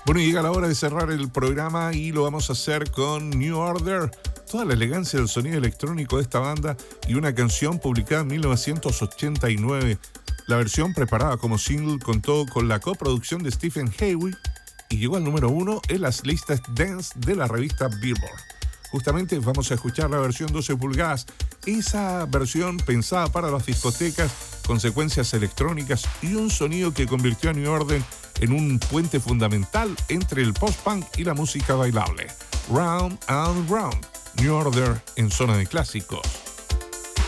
Bueno, llega la hora de cerrar el programa y lo vamos a hacer con New Order. Toda la elegancia del sonido electrónico de esta banda y una canción publicada en 1989. La versión preparada como single contó con la coproducción de Stephen Hayward y llegó al número 1 en las listas dance de la revista Billboard. Justamente vamos a escuchar la versión 12 pulgadas, esa versión pensada para las discotecas con secuencias electrónicas y un sonido que convirtió a New Order en un puente fundamental entre el post-punk y la música bailable. Round and Round, New Order en Zona de Clásicos.